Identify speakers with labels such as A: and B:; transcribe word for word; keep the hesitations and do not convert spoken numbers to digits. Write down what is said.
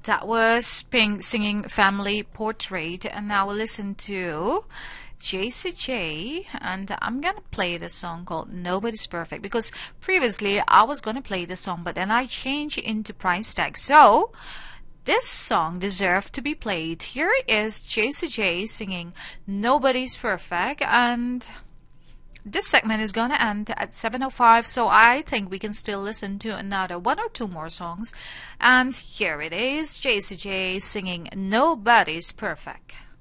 A: That was Pink singing Family Portrait, and now we'll listen to Jessie J, and I'm gonna play the song called Nobody's Perfect, because previously I was gonna play the song but then I changed it into Price Tag, so this song deserved to be played. Here is Jessie J singing Nobody's Perfect, and this segment is gonna end at seven oh five, so I think we can still listen to another one or two more songs. And here it is, Jessie J singing Nobody's Perfect.